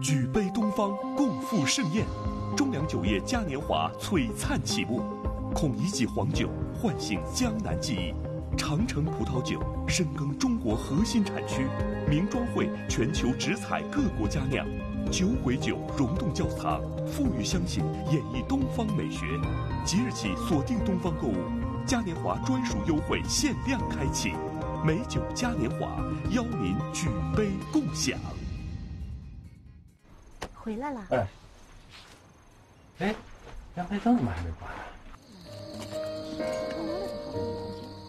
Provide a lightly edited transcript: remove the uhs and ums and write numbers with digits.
举杯东方，共赴盛宴。中粮酒业嘉年华璀璨启幕，孔乙己黄酒唤醒江南记忆，长城葡萄酒深耕中国核心产区，名庄会全球直采各国佳酿，酒鬼酒溶洞窖藏，富裕相信演绎东方美学。即日起锁定东方购物，嘉年华专属优惠限量开启，美酒嘉年华邀您举杯共享。 回来了。 哎，阳台灯怎么还没关呢？